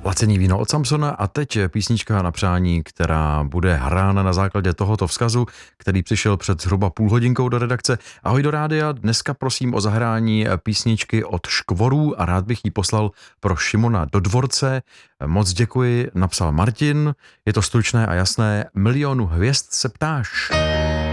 Lacení víno od Samsona a teď písnička na přání, která bude hrána na základě tohoto vzkazu, který přišel před zhruba půl hodinkou do redakce. Ahoj do rádia, dneska prosím o zahrání písničky od Škvorů a rád bych ji poslal pro Šimona do Dvorce. Moc děkuji, napsal Martin, je to stručné a jasné, milionu hvězd se ptáš.